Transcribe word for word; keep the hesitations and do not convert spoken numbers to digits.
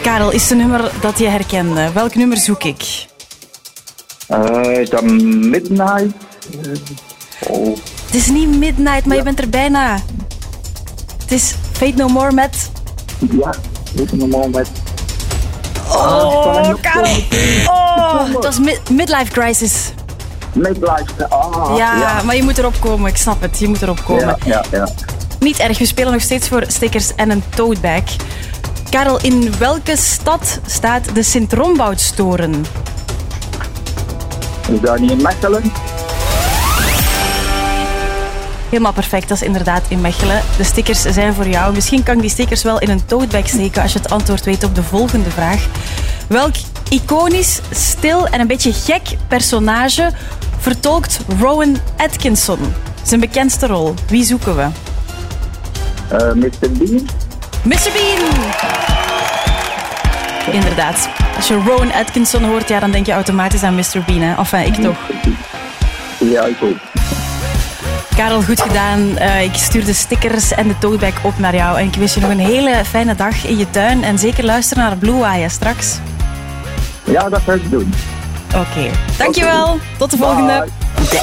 Karel, is het een nummer dat je herkende? Welk nummer zoek ik? Uh, is dat Midnight? Uh, oh. Het is niet Midnight, maar ja. Je bent er bijna. Het is Fate No More met... Ja, Fate No More met... Oh, Karel! Oh, dat is mid- Midlife Crisis. Midlife, oh. Ja, ja, maar je moet erop komen, ik snap het. Je moet erop komen. Ja, ja, ja. Niet erg, we spelen nog steeds voor stickers en een tote bag. Karel, in welke stad staat de Sint-Rombouts-toren? Is dat niet in Mechelen? Helemaal perfect, dat is inderdaad in Mechelen. De stickers zijn voor jou. Misschien kan ik die stickers wel in een tote bag steken als je het antwoord weet op de volgende vraag. Welk iconisch, stil en een beetje gek personage vertolkt Rowan Atkinson? Zijn bekendste rol. Wie zoeken we? Uh, mister Bean? mister Bean! Inderdaad. Als je Rowan Atkinson hoort, ja, dan denk je automatisch aan mister Bean. Hè? Enfin, ik toch. Ja, ik ook. Karel, goed gedaan. Uh, ik stuur de stickers en de tote bag op naar jou. En ik wens je nog een hele fijne dag in je tuin. En zeker luisteren naar Blue Eye straks. Ja, dat ga ik doen. Oké. Okay. Dankjewel. Tot de volgende. Bye.